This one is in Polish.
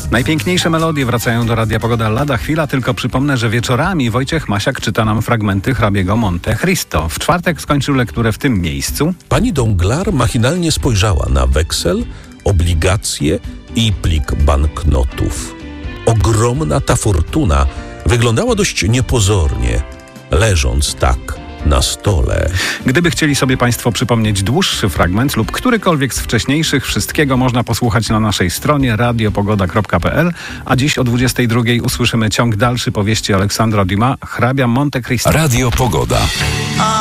Najpiękniejsze melodie wracają do Radia Pogoda lada chwila, tylko przypomnę, że wieczorami Wojciech Masiak czyta nam fragmenty hrabiego Monte Cristo. W czwartek skończył lekturę w tym miejscu. Pani Danglars machinalnie spojrzała na weksel, obligacje i plik banknotów. Ogromna ta fortuna wyglądała dość niepozornie, leżąc tak na stole. Gdyby chcieli sobie Państwo przypomnieć dłuższy fragment lub którykolwiek z wcześniejszych, wszystkiego można posłuchać na naszej stronie radiopogoda.pl, a dziś o 22:00 usłyszymy ciąg dalszy powieści Aleksandra Dumas, hrabia Monte Cristo. Radio Pogoda.